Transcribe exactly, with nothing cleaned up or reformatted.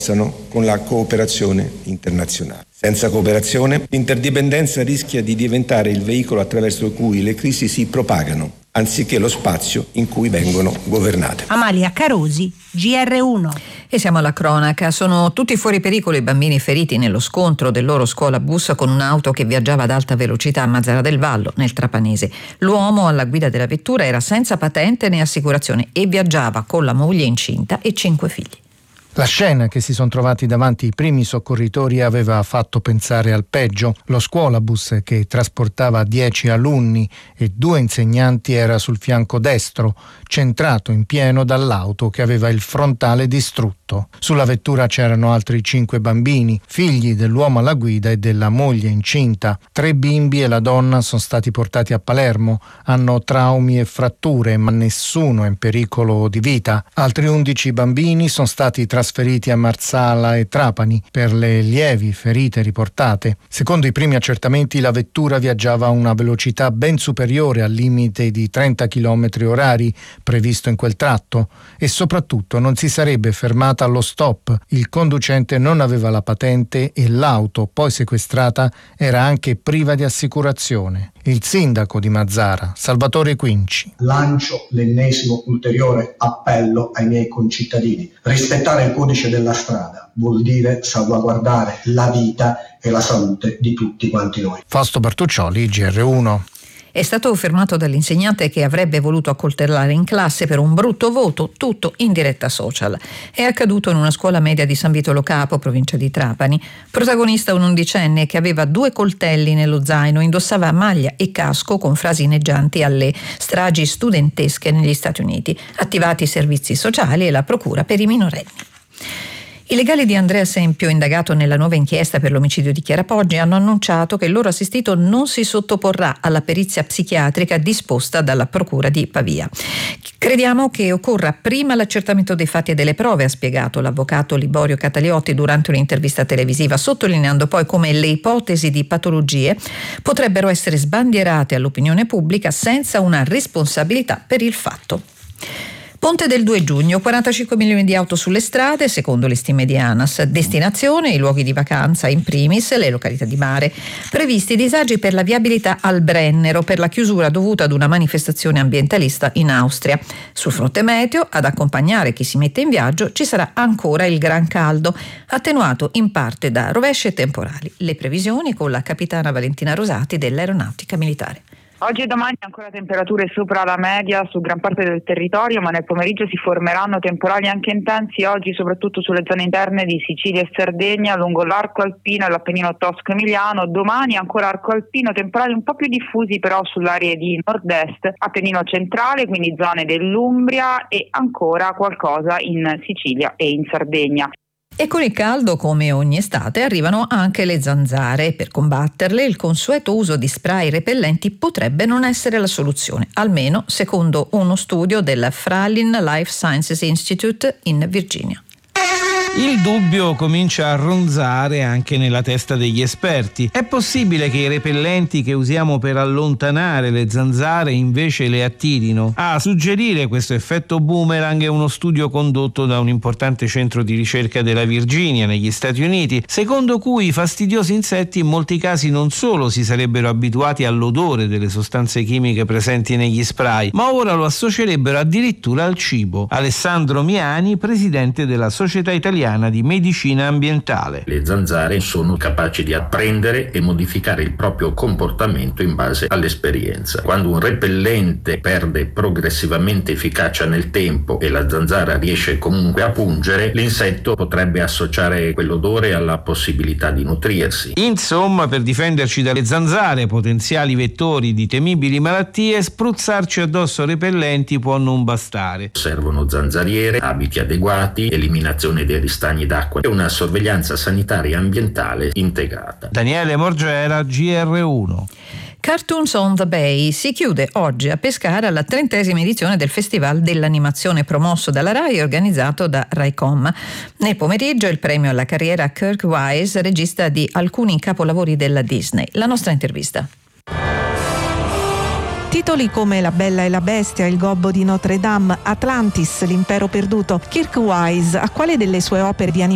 con la cooperazione internazionale. Senza cooperazione, l'interdipendenza rischia di diventare il veicolo attraverso cui le crisi si propagano, anziché lo spazio in cui vengono governate. Amalia Carosi, G R uno. E siamo alla cronaca. Sono tutti fuori pericolo i bambini feriti nello scontro del loro scuolabus con un'auto che viaggiava ad alta velocità a Mazara del Vallo, nel Trapanese. L'uomo alla guida della vettura era senza patente né assicurazione e viaggiava con la moglie incinta e cinque figli. La scena che si sono trovati davanti i primi soccorritori aveva fatto pensare al peggio. Lo scuolabus, che trasportava dieci alunni e due insegnanti, era sul fianco destro, centrato in pieno dall'auto che aveva il frontale distrutto. Sulla vettura c'erano altri cinque bambini, figli dell'uomo alla guida e della moglie incinta. Tre bimbi e la donna sono stati portati a Palermo, hanno traumi e fratture, ma nessuno è in pericolo di vita. Altri undici bambini sono stati trasferiti a Marsala e Trapani per le lievi ferite riportate. Secondo i primi accertamenti, la vettura viaggiava a una velocità ben superiore al limite di trenta chilometri orari previsto in quel tratto e soprattutto non si sarebbe fermata allo stop. Il conducente non aveva la patente e l'auto, poi sequestrata, era anche priva di assicurazione. Il sindaco di Mazara, Salvatore Quinci. Lancio l'ennesimo ulteriore appello ai miei concittadini. Rispettare il codice della strada vuol dire salvaguardare la vita e la salute di tutti quanti noi. Fausto Bertuccioli, G R uno. È stato fermato dall'insegnante che avrebbe voluto accoltellare in classe per un brutto voto, tutto in diretta social. È accaduto in una scuola media di San Vito Lo Capo, provincia di Trapani. Protagonista un undicenne che aveva due coltelli nello zaino, indossava maglia e casco con frasi inneggianti alle stragi studentesche negli Stati Uniti, attivati i servizi sociali e la procura per i minorenni. I legali di Andrea Sempio, indagato nella nuova inchiesta per l'omicidio di Chiara Poggi, hanno annunciato che il loro assistito non si sottoporrà alla perizia psichiatrica disposta dalla procura di Pavia. Crediamo che occorra prima l'accertamento dei fatti e delle prove, ha spiegato l'avvocato Liborio Cataliotti durante un'intervista televisiva, sottolineando poi come le ipotesi di patologie potrebbero essere sbandierate all'opinione pubblica senza una responsabilità per il fatto. Ponte del due giugno, quarantacinque milioni di auto sulle strade, secondo le stime di ANAS. Destinazione, i luoghi di vacanza in primis, le località di mare. Previsti disagi per la viabilità al Brennero per la chiusura dovuta ad una manifestazione ambientalista in Austria. Sul fronte meteo, ad accompagnare chi si mette in viaggio, ci sarà ancora il gran caldo, attenuato in parte da rovesci e temporali. Le previsioni con la capitana Valentina Rosati dell'Aeronautica Militare. Oggi e domani ancora temperature sopra la media su gran parte del territorio, ma nel pomeriggio si formeranno temporali anche intensi, oggi soprattutto sulle zone interne di Sicilia e Sardegna, lungo l'arco alpino e l'Appennino tosco-emiliano. Domani ancora arco alpino, temporali un po' più diffusi però sull'area di nord-est, Appennino centrale, quindi zone dell'Umbria, e ancora qualcosa in Sicilia e in Sardegna. E con il caldo, come ogni estate, arrivano anche le zanzare. Per combatterle, il consueto uso di spray repellenti potrebbe non essere la soluzione, almeno secondo uno studio del Fralin Life Sciences Institute in Virginia. Il dubbio comincia a ronzare anche nella testa degli esperti. È possibile che i repellenti che usiamo per allontanare le zanzare invece le attirino? A suggerire questo effetto boomerang è uno studio condotto da un importante centro di ricerca della Virginia negli Stati Uniti, secondo cui i fastidiosi insetti in molti casi non solo si sarebbero abituati all'odore delle sostanze chimiche presenti negli spray, ma ora lo associerebbero addirittura al cibo. Alessandro Miani, presidente della Società Italiana di Medicina Ambientale. Le zanzare sono capaci di apprendere e modificare il proprio comportamento in base all'esperienza. Quando un repellente perde progressivamente efficacia nel tempo e la zanzara riesce comunque a pungere, l'insetto potrebbe associare quell'odore alla possibilità di nutrirsi. Insomma, per difenderci dalle zanzare, potenziali vettori di temibili malattie, spruzzarci addosso repellenti può non bastare. Servono zanzariere, abiti adeguati, eliminazione dei stagni d'acqua e una sorveglianza sanitaria e ambientale integrata. Daniele Morgera, G R uno. Cartoons on the Bay si chiude oggi a Pescara la trentesima edizione del Festival dell'Animazione promosso dalla RAI e organizzato da RAICOM. Nel pomeriggio il premio alla carriera Kirk Wise, regista di alcuni capolavori della Disney. La nostra intervista. Titoli come La Bella e la Bestia, Il Gobbo di Notre Dame, Atlantis, L'Impero Perduto. Kirk Wise, a quale delle sue opere di animazione